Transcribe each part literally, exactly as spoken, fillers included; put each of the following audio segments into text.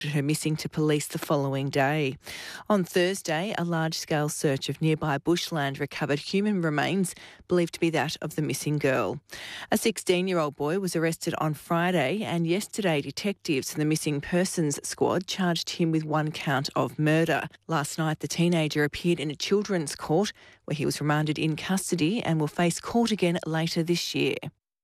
her missing to police the following day. On Thursday, a large-scale search of nearby bushland recovered human remains believed to be that of the missing girl. A sixteen-year-old boy was arrested on Friday, and yesterday detectives from the Missing Persons Squad charged him with one count of murder. Last night, the teenager appeared in a children's court where he was remanded in custody and will face court again later this year.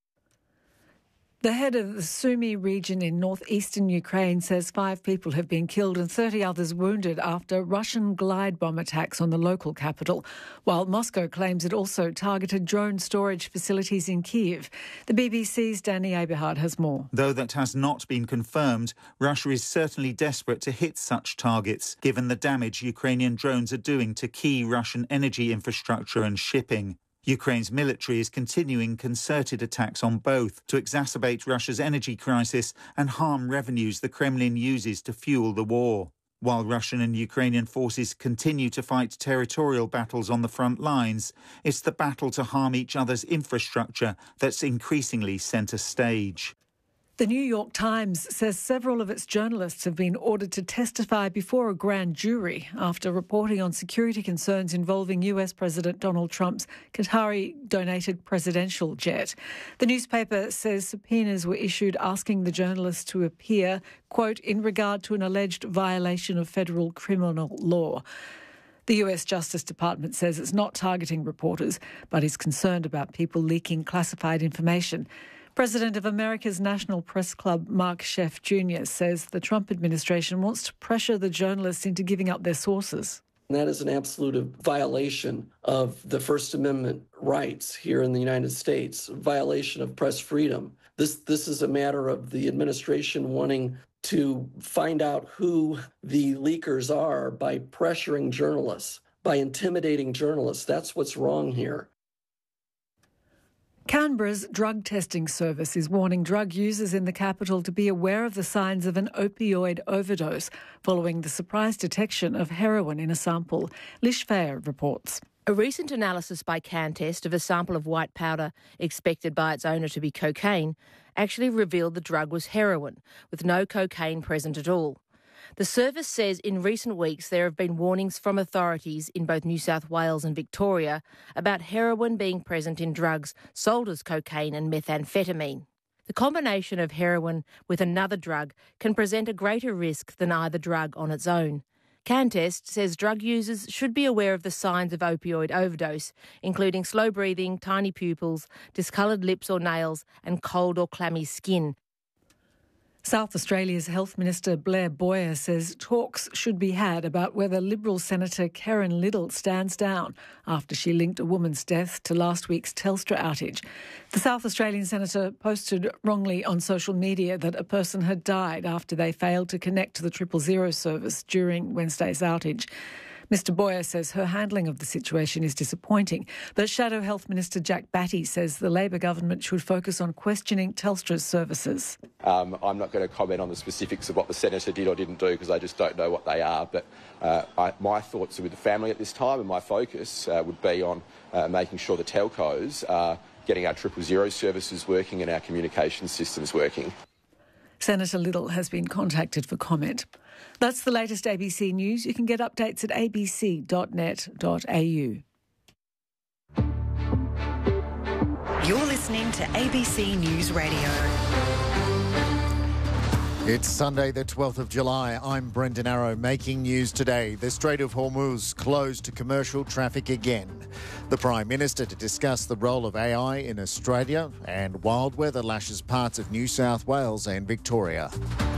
The head of the Sumy region in northeastern Ukraine says five people have been killed and thirty others wounded after Russian glide bomb attacks on the local capital, while Moscow claims it also targeted drone storage facilities in Kyiv. The B B C's Danny Aberhard has more. Though that has not been confirmed, Russia is certainly desperate to hit such targets, given the damage Ukrainian drones are doing to key Russian energy infrastructure and shipping. Ukraine's military is continuing concerted attacks on both to exacerbate Russia's energy crisis and harm revenues the Kremlin uses to fuel the war. While Russian and Ukrainian forces continue to fight territorial battles on the front lines, it's the battle to harm each other's infrastructure that's increasingly centre stage. The New York Times says several of its journalists have been ordered to testify before a grand jury after reporting on security concerns involving U S President Donald Trump's Qatari-donated presidential jet. The newspaper says subpoenas were issued asking the journalists to appear, quote, in regard to an alleged violation of federal criminal law. The U S Justice Department says it's not targeting reporters, but is concerned about people leaking classified information. President of America's National Press Club, Mark Sheff Junior says the Trump administration wants to pressure the journalists into giving up their sources. And that is an absolute violation of the First Amendment rights here in the United States, violation of press freedom. This, this is a matter of the administration wanting to find out who the leakers are by pressuring journalists, by intimidating journalists. That's what's wrong here. Canberra's drug testing service is warning drug users in the capital to be aware of the signs of an opioid overdose following the surprise detection of heroin in a sample. Lish Fair reports. A recent analysis by CanTest of a sample of white powder expected by its owner to be cocaine actually revealed the drug was heroin, with no cocaine present at all. The service says in recent weeks there have been warnings from authorities in both New South Wales and Victoria about heroin being present in drugs sold as cocaine and methamphetamine. The combination of heroin with another drug can present a greater risk than either drug on its own. CanTest says drug users should be aware of the signs of opioid overdose, including slow breathing, tiny pupils, discoloured lips or nails, and cold or clammy skin. South Australia's Health Minister Blair Boyer says talks should be had about whether Liberal Senator Karen Liddle stands down after she linked a woman's death to last week's Telstra outage. The South Australian senator posted wrongly on social media that a person had died after they failed to connect to the triple zero service during Wednesday's outage. Mister Boyer says her handling of the situation is disappointing, but Shadow Health Minister Jack Batty says the Labor government should focus on questioning Telstra's services. Um, I'm not going to comment on the specifics of what the senator did or didn't do because I just don't know what they are, but uh, I, my thoughts are with the family at this time, and my focus uh, would be on uh, making sure the telcos are getting our triple zero services working and our communication systems working. Senator Liddle has been contacted for comment. That's the latest A B C News. You can get updates at a b c dot net dot a u. You're listening to A B C News Radio. It's Sunday the twelfth of July. I'm Brendan Arrow making news today. The Strait of Hormuz closed to commercial traffic again. The Prime Minister to discuss the role of A I in Australia, and wild weather lashes parts of New South Wales and Victoria.